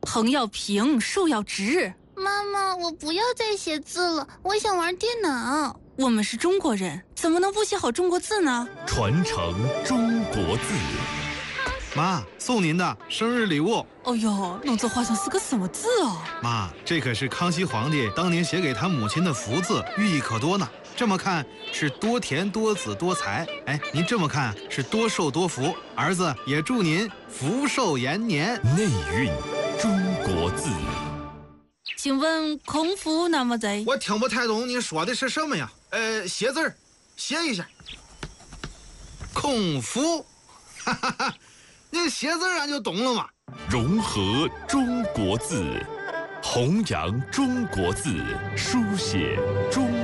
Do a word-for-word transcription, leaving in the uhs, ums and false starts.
横要平，竖要直。 妈妈，我不要再写字了，我想玩电脑。 我们是中国人，怎么能不写好中国字呢？ 传承中国字。 妈，送您的生日礼物。 哦呦，弄这画上是个什么字哦？ 妈，这可是康熙皇帝当年写给他母亲的福字，寓意可多呢。这么看是多田多子多财，哎，您这么看是多寿多福。儿子也祝您福寿延年。 内蕴中国字。 请问空腹那么在？ 我听不太懂你说的是什么呀？呃，写字儿，写一下。空腹，哈哈哈，你写字俺就懂了嘛。 融合中国字，弘扬中国字，书写中